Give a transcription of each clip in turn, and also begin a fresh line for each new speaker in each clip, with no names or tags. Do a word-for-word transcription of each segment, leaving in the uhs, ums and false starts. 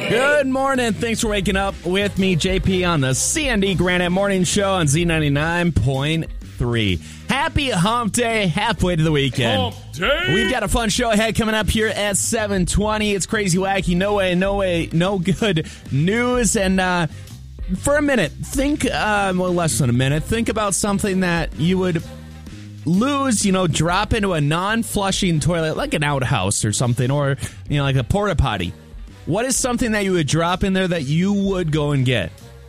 Good morning. Thanks for waking up with me, J P, on the C N D Granite Morning Show on Z ninety-nine point three. Happy Hump Day, halfway to the weekend.
Hump Day.
We've got a fun show ahead coming up here at seven twenty. It's crazy, wacky, no way, no way, no good news. And uh, for a minute, think, uh, well, less than a minute, think about something that you would lose, you know, drop into a non-flushing toilet, like an outhouse or something, or, you know, like a porta potty. What is something that you would drop in there that you would go and get?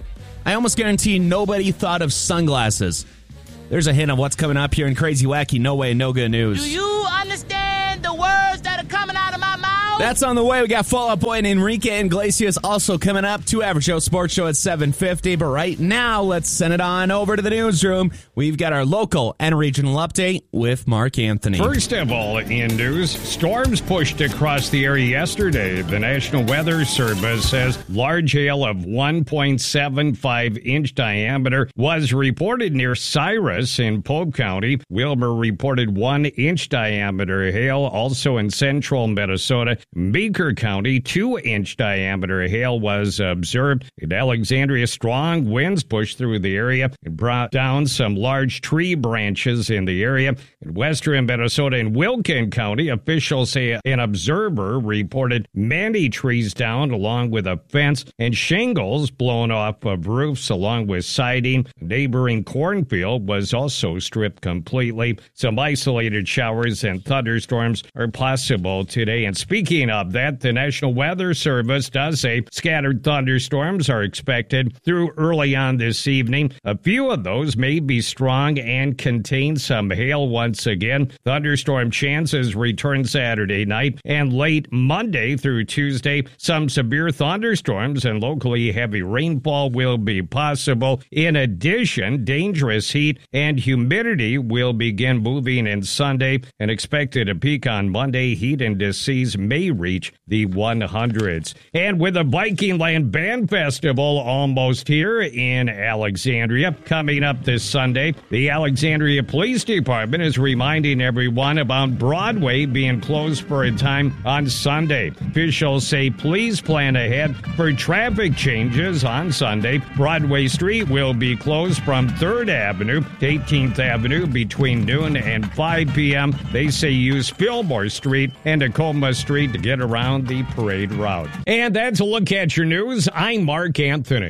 I almost guarantee nobody thought of sunglasses. There's a hint of what's coming up here in Crazy Wacky No Way, No Good News.
Do you understand the words that are coming out of my mouth?
That's on the way. We got Fall Out Boy and Enrique Iglesias also coming up. Two Average Joe Sports Show at seven fifty. But right now, let's send it on over to the newsroom. We've got our local and regional update with Mark Anthony.
First of all, in news, storms pushed across the area yesterday. The National Weather Service says large hail of one point seven five inch diameter was reported near Cyrus in Pope County. Wilbur reported one inch diameter hail, also in central Minnesota. Meeker County, two inch diameter hail was observed. In Alexandria, strong winds pushed through the area and brought down some large tree branches in the area. In western Minnesota and Wilkin County, officials say an observer reported many trees down along with a fence and shingles blown off of roofs along with siding. A neighboring cornfield was also stripped completely. Some isolated showers and thunderstorms are possible today. And speaking of that, the National Weather Service does say scattered thunderstorms are expected through early on this evening. A few of those may be strong and contain some hail once again. Thunderstorm chances return Saturday night and late Monday through Tuesday. Some severe thunderstorms and locally heavy rainfall will be possible. In addition, dangerous heat and humidity will begin moving in Sunday and expected to peak on Monday. Heat indices may reach the one hundreds. And with the Viking Land Band Festival almost here in Alexandria coming up this Sunday, the Alexandria Police Department is reminding everyone about Broadway being closed for a time on Sunday. Officials say please plan ahead for traffic changes on Sunday. Broadway Street will be closed from third Avenue to eighteenth Avenue between noon and five p.m. They say use Fillmore Street and Tacoma Street to get around the parade route. And that's a look at your news. I'm Mark Anthony.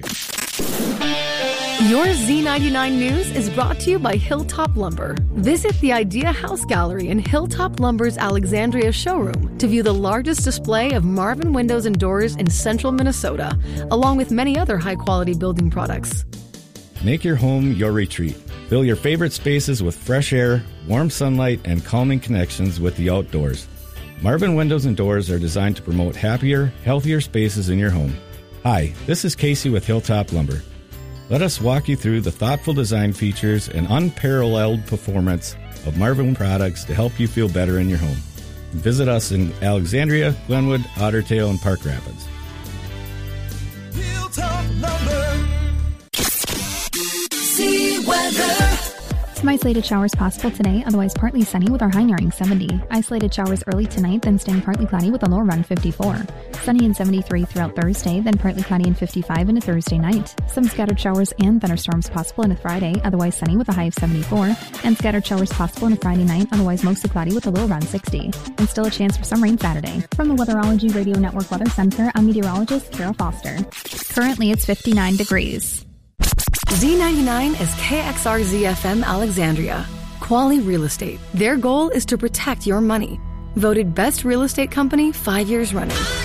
Your Z ninety-nine News is brought to you by Hilltop Lumber. Visit the Idea House Gallery in Hilltop Lumber's Alexandria showroom to view the largest display of Marvin windows and doors in central Minnesota, along with many other high-quality building products.
Make your home your retreat. Fill your favorite spaces with fresh air, warm sunlight, and calming connections with the outdoors. Marvin Windows and Doors are designed to promote happier, healthier spaces in your home. Hi, this is Casey with Hilltop Lumber. Let us walk you through the thoughtful design features and unparalleled performance of Marvin products to help you feel better in your home. Visit us in Alexandria, Glenwood, Ottertail, and Park Rapids.
Hilltop Lumber. See weather.
Some isolated showers possible today, otherwise partly sunny with our high nearing seventy. Isolated showers early tonight, then staying partly cloudy with a low around fifty-four. Sunny and seventy-three throughout Thursday, then partly cloudy and fifty-five into Thursday night. Some scattered showers and thunderstorms possible into Friday, otherwise sunny with a high of seventy-four. And scattered showers possible into Friday night, otherwise mostly cloudy with a low around sixty. And still a chance for some rain Saturday. From the Weatherology Radio Network Weather Center, I'm meteorologist Kara Foster. Currently it's fifty-nine degrees.
Z ninety-nine is K X R Z F M Alexandria. Quality Real Estate. Their goal is to protect your money. Voted best real estate company five years running.